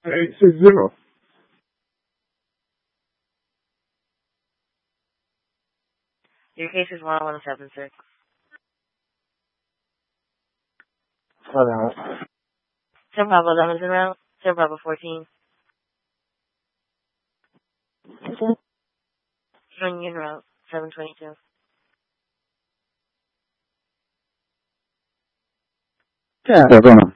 860. Your case is 1176. Hold on. 10 Bravo 11's en route. 10 Bravo 14. Showing you en route. 722. Yeah,